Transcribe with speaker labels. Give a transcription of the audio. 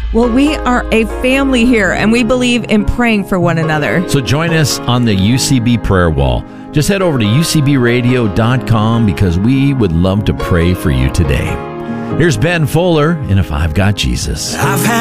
Speaker 1: Well, we are a family here, and we believe in praying for one another.
Speaker 2: So join us on the UCB prayer wall. Just head over to ucbradio.com because we would love to pray for you today. Here's Ben Fuller in If I've Got Jesus.